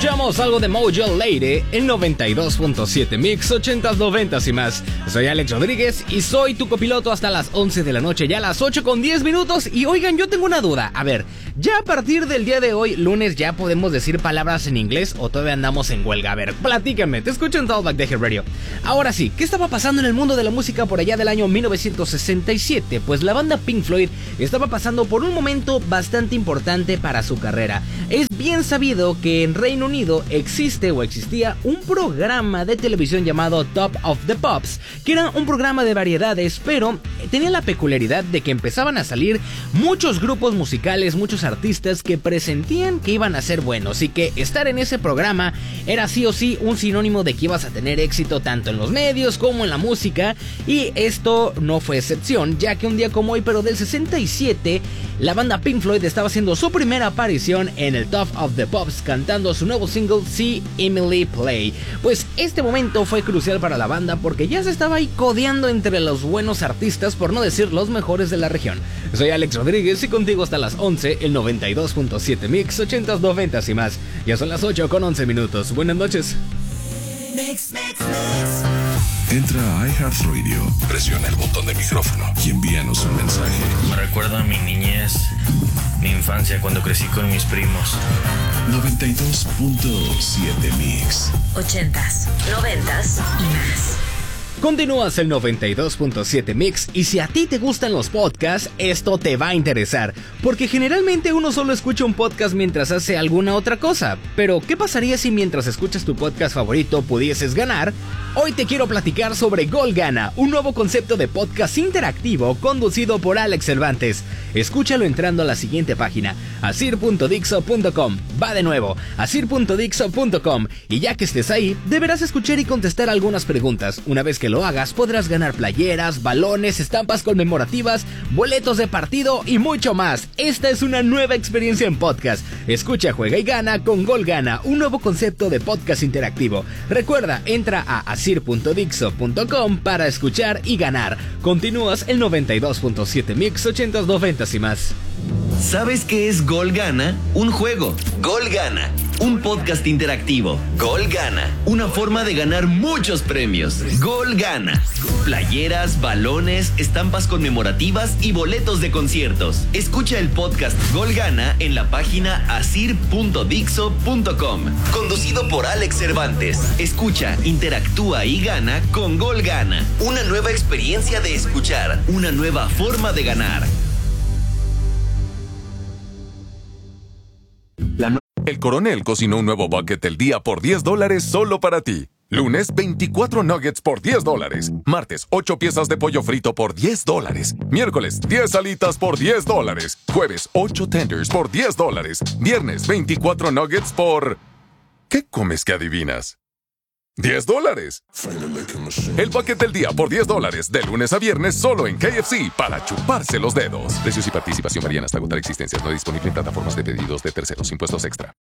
Escuchamos algo de Mojo Lady en 92.7 Mix 80s, 90s y más. Soy Alex Rodríguez y soy tu copiloto hasta las 11 de la noche, ya a las 8:10. Y oigan, yo tengo una duda. A ver, ¿ya a partir del día de hoy, lunes, ya podemos decir palabras en inglés o todavía andamos en huelga? A ver, platíquenme, te escucho en Talkback de Hit Radio. Ahora sí, ¿qué estaba pasando en el mundo de la música por allá del año 1967? Pues la banda Pink Floyd estaba pasando por un momento bastante importante para su carrera. Es bien sabido que en Reino Unido existe o existía un programa de televisión llamado Top of the Pops, que era un programa de variedades, pero tenía la peculiaridad de que empezaban a salir muchos grupos musicales, muchos artistas que presentían que iban a ser buenos y que estar en ese programa era sí o sí un sinónimo de que ibas a tener éxito tanto en los medios como en la música, y esto no fue excepción, ya que un día como hoy, pero del 67, la banda Pink Floyd estaba haciendo su primera aparición en el Top of the Pops cantando su nuevo single See Emily Play. Pues este momento fue crucial para la banda porque ya se estaba ahí codeando entre los buenos artistas, por no decir los mejores de la región. Soy Alex Rodríguez y contigo hasta las 11, el 92.7 Mix 80s, 90s y más. Ya son las 8:11. Buenas noches. Entra a iHeartRadio, presiona el botón de micrófono y envíanos un mensaje. Me recuerda a mi niñez, mi infancia cuando crecí con mis primos. 92.7 Mix 80s, 90s y más. Continúas el 92.7 Mix, y si a ti te gustan los podcasts, esto te va a interesar, porque generalmente uno solo escucha un podcast mientras hace alguna otra cosa. Pero, ¿qué pasaría si mientras escuchas tu podcast favorito pudieses ganar? Hoy te quiero platicar sobre Gol Gana, un nuevo concepto de podcast interactivo conducido por Alex Cervantes. Escúchalo entrando a la siguiente página, asir.dixo.com. Va de nuevo, asir.dixo.com, y ya que estés ahí, deberás escuchar y contestar algunas preguntas. Una vez que lo hagas, podrás ganar playeras, balones, estampas conmemorativas, boletos de partido y mucho más. Esta es una nueva experiencia en podcast. Escucha, juega y gana con Gol Gana, un nuevo concepto de podcast interactivo. Recuerda, entra a asir.dixo.com para escuchar y ganar. Continúas el 92.7 Mix 80s, 90s y más. ¿Sabes qué es Gol Gana? Un juego. Gol Gana, un podcast interactivo. Gol Gana, una forma de ganar muchos premios. Gol Gana, playeras, balones, estampas conmemorativas y boletos de conciertos. Escucha el podcast Gol Gana en la página asir.dixo.com. Conducido por Alex Cervantes. Escucha, interactúa y gana con Gol Gana. Una nueva experiencia de escuchar, una nueva forma de ganar. El Coronel cocinó un nuevo bucket del día por $10 solo para ti. Lunes, 24 nuggets por $10. Martes, 8 piezas de pollo frito por $10. Miércoles, 10 alitas por $10. Jueves, 8 tenders por $10. Viernes, 24 nuggets por... ¿Qué comes que adivinas? $10. El bucket del día por $10, de lunes a viernes solo en KFC, para chuparse los dedos. Precios y participación varían hasta agotar existencias. No disponible en plataformas de pedidos de terceros. Impuestos extra.